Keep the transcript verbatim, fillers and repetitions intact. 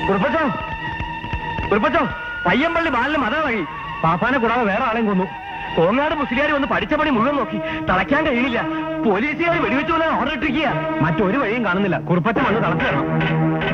കുറുപ്പച്ചോ കുറുപ്പച്ചോ പയ്യമ്പള്ളി ബാലിന് മത വഴി പാപ്പാനെ കൂടാതെ വേറെ ആളെയും കൊന്നു. കോങ്ങാട് മുസ്ലിയാർ വന്ന് പഠിച്ച പണി മുഴുവൻ നോക്കി തളയ്ക്കാൻ കഴിയുന്നില്ല. പോലീസുകാർ വെടിവെച്ചു പോലെ ഓർഡർ ഇട്ടിരിക്കുക. മറ്റൊരു വഴിയും കാണുന്നില്ല. കുറുപ്പച്ച വന്ന് തളച്ചു തരണം.